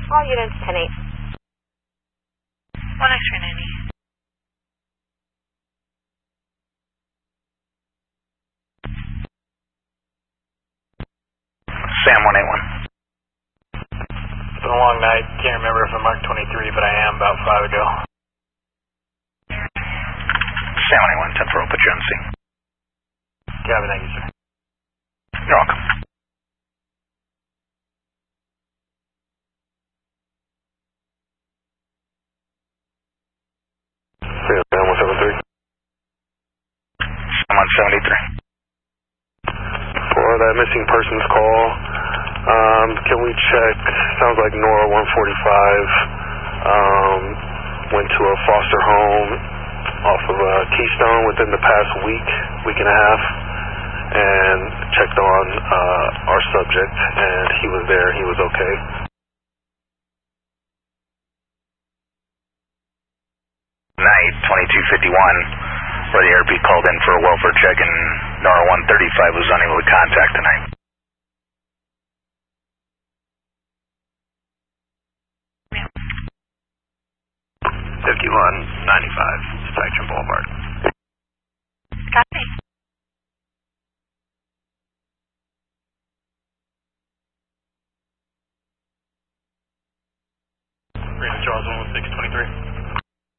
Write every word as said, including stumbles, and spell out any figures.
All units, ten eight. one X-ray ninety. Sam one eight one. It's been a long night. Can't remember if I'm Mark twenty-three, but I am about five ago. Sam one eight one, ten four, put you on scene. Copy, thank you, sir. You're welcome. Sam one seven three. Sam one seventy-three. For that missing persons call, um, can we check, sounds like Nora one forty-five um, went to a foster home off of uh, Keystone within the past week, week and a half, and checked on uh, our subject, and he was there, he was okay. Night, twenty-two fifty-one, where the A R P called in for a welfare check and Nora one thirty-five was unable to contact tonight. fifty-one ninety-five, Spectrum Boulevard. Copy. Raymond Charles one